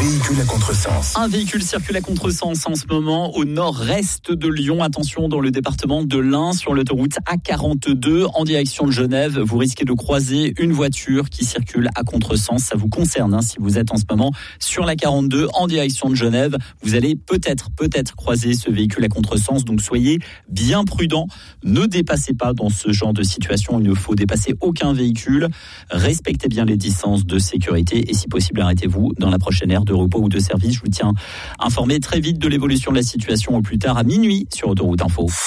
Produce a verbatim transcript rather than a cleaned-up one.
véhicule à contresens. Un véhicule circule à contresens en ce moment au nord-est de Lyon. Attention, dans le département de l'Ain, sur l'autoroute A quarante-deux en direction de Genève. Vous risquez de croiser une voiture qui circule à contresens. Ça vous concerne hein, si vous êtes en ce moment sur la quarante-deux en direction de Genève. Vous allez peut-être, peut-être croiser ce véhicule à contresens. Donc soyez bien prudents. Ne dépassez pas dans ce genre de situation. Il ne faut dépasser aucun véhicule. Respectez bien les distances de sécurité et si possible, arrêtez-vous dans la prochaine aire de repos ou de service. Je vous tiens informé très vite de l'évolution de la situation au plus tard à minuit sur Autoroute Info.